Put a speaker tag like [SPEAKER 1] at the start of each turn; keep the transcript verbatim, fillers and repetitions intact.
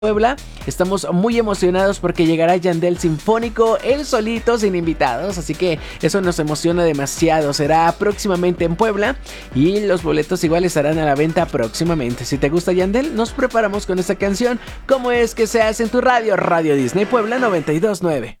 [SPEAKER 1] Puebla. Estamos muy emocionados porque llegará Yandel Sinfónico, él solito, sin invitados, así que eso nos emociona demasiado. Será próximamente en Puebla y los boletos igual estarán a la venta próximamente. Si te gusta Yandel, nos preparamos con esta canción. ¿Cómo es que se hace en tu radio? Radio Disney Puebla noventa y dos punto nueve.